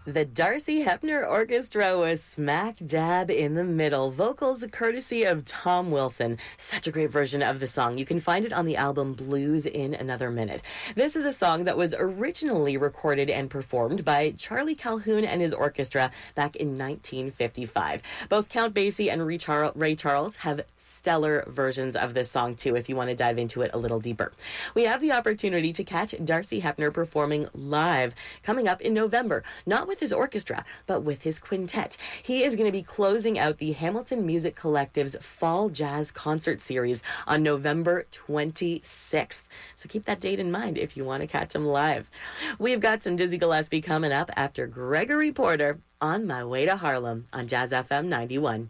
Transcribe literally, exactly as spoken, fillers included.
The Darcy Hepner Orchestra was smack dab in the middle. Vocals courtesy of Tom Wilson. Such a great version of the song. You can find it on the album Blues in Another Minute. This is a song that was originally recorded and performed by Charlie Calhoun and his orchestra back in nineteen fifty-five. Both Count Basie and Ray Charles have stellar versions of this song too, if you want to dive into it a little deeper. We have the opportunity to catch Darcy Hepner performing live coming up in November. Not with his orchestra, but with his quintet. He is going to be closing out the Hamilton Music Collective's Fall Jazz Concert Series on November twenty-sixth. So keep that date in mind if you want to catch him live. We've got some Dizzy Gillespie coming up after Gregory Porter on My Way to Harlem on Jazz F M ninety-one.